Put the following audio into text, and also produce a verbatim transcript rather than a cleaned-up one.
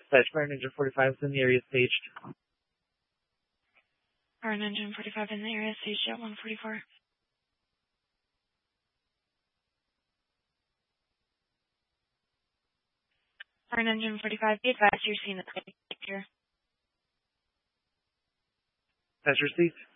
Dispatch Fire Engine forty-five is in the area staged. Fire Engine forty-five in the area staged at one forty-four. Fire Engine forty-five, be advised you're seeing the picture. That's received.